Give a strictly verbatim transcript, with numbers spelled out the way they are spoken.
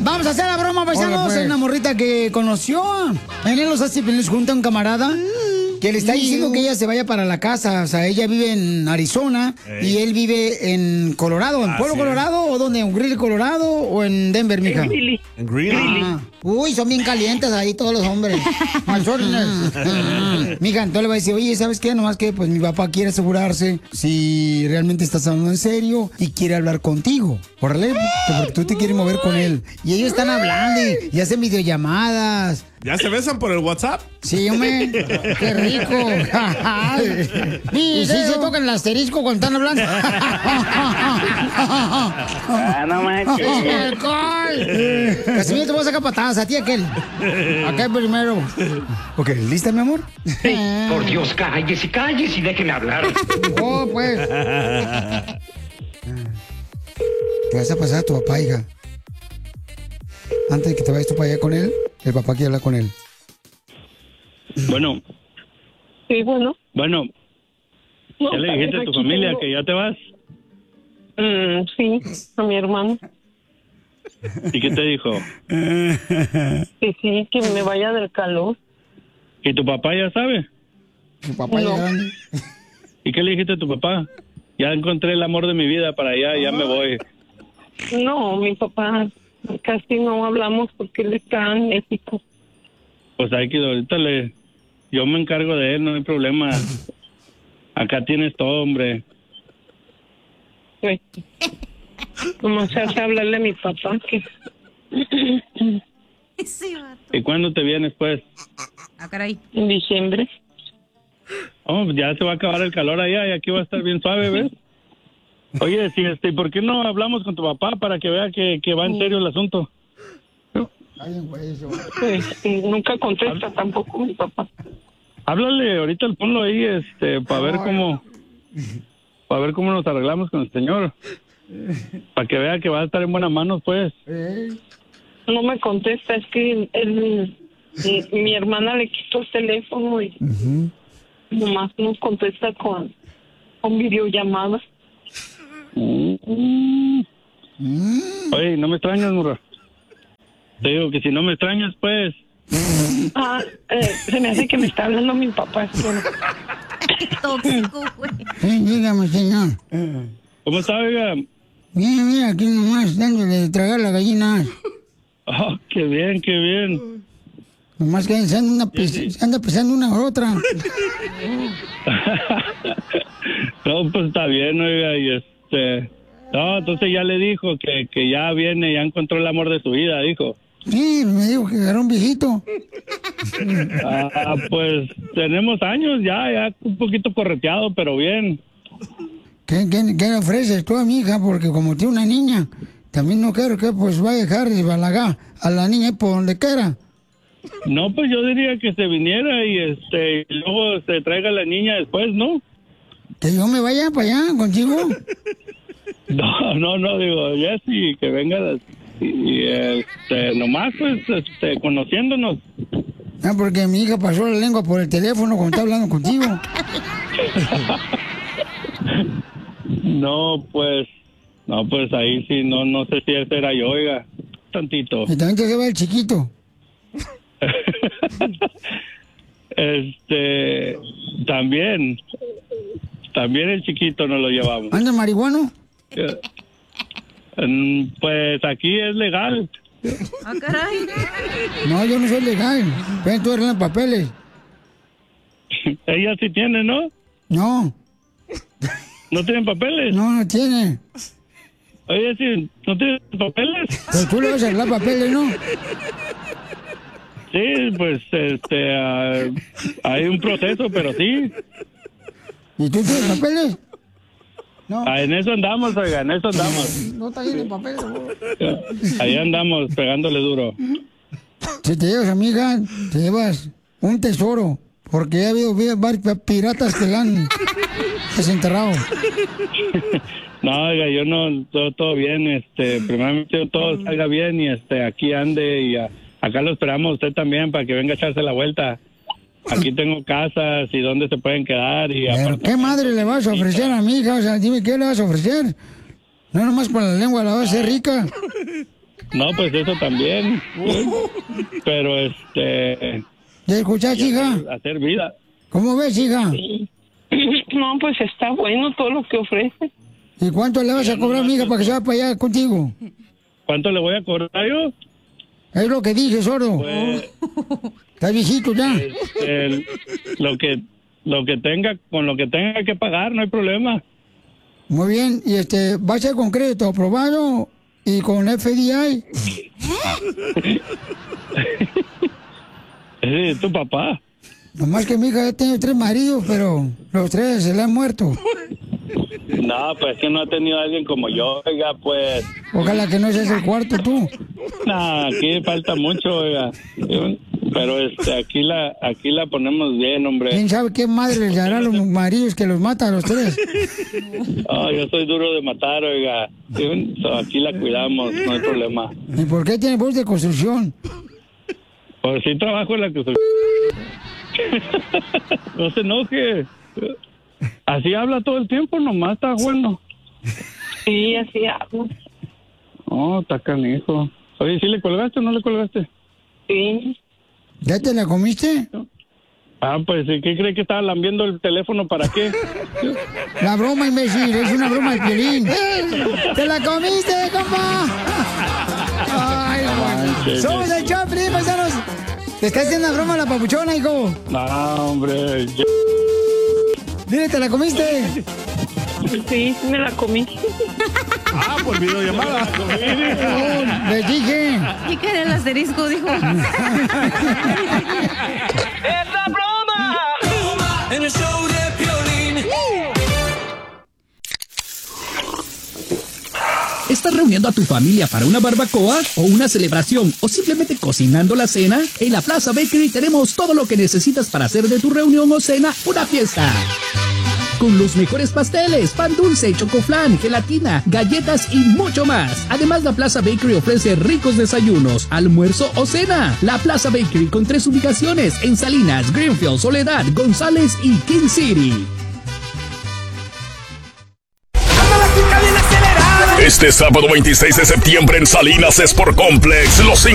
Vamos a hacer la broma, paisanos. Hola, pues. Hay una morrita que conoció en los Acipiles junto a un camarada que le está diciendo que ella se vaya para la casa. O sea, ella vive en Arizona Ey. y él vive en Colorado. ¿En Ah, Pueblo sí. Colorado o dónde? ¿En Greeley, Colorado o en Denver, mija? En Greeley. En Greeley. Ah. Uy, son bien calientes ahí todos los hombres. Malsornes. Mija, entonces le va a decir, oye, ¿sabes qué? Nomás que pues mi papá quiere asegurarse si realmente estás hablando en serio y quiere hablar contigo. Órale, porque tú te quieres mover con él. Y ellos están hablando y, y hacen videollamadas. ¿Ya se besan por el WhatsApp? Sí, hombre, qué rico. Y sí se tocan el asterisco cuando están hablando. Ah, no manches. ¡Alcohol! Casimiro, te voy a sacar patadas a ti, aquel. Acá primero. Ok, ¿lista, mi amor? Por Dios, cállese, cállese y déjeme hablar. Oh, pues. Te vas a pasar a tu papá, hija. Antes de que te vayas tú para allá con él, el papá quiere hablar con él. Bueno, Sí, bueno. bueno, No, ¿ya le dijiste a tu aquí familia tengo- que ya te vas? Mm, sí, a mi hermano. ¿Y qué te dijo? Que sí, que me vaya del calor. ¿Y tu papá ya sabe? Tu papá No. ya grande. ¿Y qué le dijiste a tu papá? Ya encontré el amor de mi vida para allá, ya me voy. No, mi papá casi no hablamos porque él está en México. Pues hay que ahorita le... Yo me encargo de él, no hay problema. Acá tienes todo, hombre. Pues, como se hace hablarle a mi papá que... ¿Y cuándo te vienes, pues? Ah, caray. En diciembre. Oh, pues ya se va a acabar el calor allá y aquí va a estar bien suave, ¿ves? Oye, sí, este, ¿por qué no hablamos con tu papá para que vea que, que va en serio el asunto? Pues sí, nunca contesta tampoco mi papá. Háblale, ahorita ponlo ahí, este, para ver cómo, para ver cómo nos arreglamos con el señor, para que vea que va a estar en buenas manos, pues. No me contesta, es que él, mi, mi hermana le quitó el teléfono y nomás nos contesta con, con videollamadas. Mm. Oye, ¿no me extrañas, Murra? Te digo que si no me extrañas, pues. Ah, eh, se me hace que me está hablando mi papá. Es que no. Tóxico, güey. Sí, dígame, señor. ¿Cómo está, oiga? Bien, mira, aquí nomás dándole de tragar la gallina. Oh, qué bien, qué bien. Nomás que se anda, una pis- se anda pisando una a otra. No, pues está bien, oiga, y este... No, entonces ya le dijo que, que ya viene, ya encontró el amor de su vida, dijo. Sí, me dijo que era un viejito. Ah, pues tenemos años ya, ya un poquito correteado, pero bien. ¿Qué, qué, qué le ofreces tú a mi hija? Porque como tiene una niña, también no quiero que pues vaya a dejar de balagar a la niña por donde quiera. No, pues yo diría que se viniera y este y luego se traiga a la niña después, ¿no? Que yo me vaya para allá contigo. No, no, no, digo, Jessy, que venga y, y, este, nomás pues este, conociéndonos. Ah, porque mi hija pasó la lengua por el teléfono cuando está hablando contigo. No, pues, no, pues ahí sí, no, no sé si ese era yo, oiga, tantito. Y también te lleva el chiquito. Este, también, también el chiquito nos lo llevamos. ¿Anda marihuano? Mm, Pues aquí es legal. Ah, caray. No, yo no soy legal. Ven, tú arreglas papeles. Ella sí tiene, ¿no? No, ¿No tienen papeles? no, no tiene. Oye, sí, ¿no tienen papeles? Pero tú le vas a arreglar papeles, ¿no? Sí, pues este, ah, hay un proceso, pero sí. ¿Y tú tienes papeles? No. Ah, en eso andamos, oiga, en eso andamos. No está lleno de papeles, amor. Ahí andamos, pegándole duro. Si te llevas, amiga, te llevas un tesoro. Porque ha habido varios piratas que la han desenterrado. No, oiga, yo no, todo, todo bien, este, primeramente todo salga bien y este, aquí ande y a- acá lo esperamos usted también para que venga a echarse la vuelta. Aquí tengo casas y dónde se pueden quedar y Pero, ¿qué madre le vas a ofrecer a mi hija? O sea, dime, ¿qué le vas a ofrecer? No nomás con la lengua la vas a hacer rica. No, pues eso también. Pero este... ¿Ya escuchás, hija? Hacer vida. ¿Cómo ves, hija? Sí. No, pues está bueno todo lo que ofrece. ¿Y cuánto le vas a cobrar, amiga, para que se vaya para allá contigo? ¿Cuánto le voy a cobrar yo? Es lo que dije, sordo. Pues, Estás viejito ya. el- lo que lo que tenga, con lo que tenga que pagar, no hay problema. Muy bien. ¿Y este, va a ser con crédito aprobado y con F D I? Ese es tu papá. Nomás que mi hija ha tenido tres maridos, pero los tres se le han muerto. No, pues que no ha tenido a alguien como yo, oiga, pues. Ojalá que no seas el cuarto tú. No, aquí falta mucho, oiga. Pero este, aquí la, aquí la ponemos bien, hombre. ¿Quién sabe qué madre les dará a los maridos que los mata a los tres? Oh, yo soy duro de matar, oiga. So, aquí la cuidamos, no hay problema. ¿Y por qué tiene voz de construcción? Pues sí trabajo en la construcción. No se enoje. Así habla todo el tiempo, nomás está bueno. Sí, así hago. Oh, está canijo. Oye, ¿sí le colgaste o no le colgaste? Sí. ¿Ya te la comiste? Ah, pues, ¿qué cree que estaba lambiendo el teléfono? ¿Para qué? La broma, imbécil, es una broma de Piolín. ¡Te la comiste, compa! ¡Ay, güey! ¡Somos el Choplin, paisanos! ¿Te está haciendo una broma la papuchona, hijo? No, hombre. Yo... Dile, ¿te la comiste? Sí, me la comí. Ah, por videollamada. Oh, les dije. ¿Y qué era el asterisco? Dijo. ¡Es la broma! En el show de Piolín. ¿Estás reuniendo a tu familia para una barbacoa o una celebración o simplemente cocinando la cena? En la Plaza Bakery tenemos todo lo que necesitas para hacer de tu reunión o cena una fiesta. Con los mejores pasteles, pan dulce, chocoflan, gelatina, galletas y mucho más. Además, la Plaza Bakery ofrece ricos desayunos, almuerzo o cena. La Plaza Bakery con tres ubicaciones en Salinas, Greenfield, Soledad, González y King City. Este sábado veintiséis de septiembre en Salinas Sport Complex, los